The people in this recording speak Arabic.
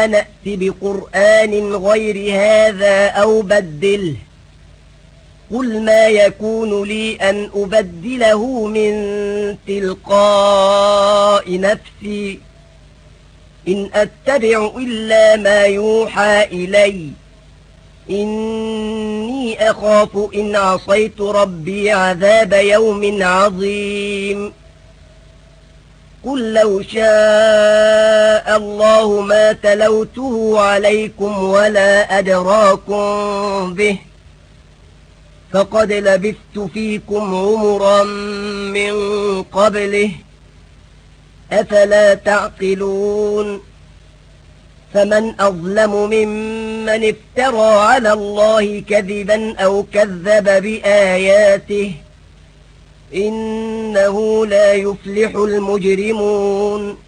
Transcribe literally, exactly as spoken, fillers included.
تعالى نأت بقرآن غير هذا أو بدله قل ما يكون لي أن أبدله من تلقاء نفسي إن أتبع إلا ما يوحى إلي إني أخاف إن عصيت ربي عذاب يوم عظيم قل لو شاء الله ما تلوته عليكم ولا أدراكم به فقد لبثت فيكم عمرا من قبله أفلا تعقلون فمن أظلم ممن افترى على الله كذبا أو كذب بآياته إنه لا يفلح المجرمون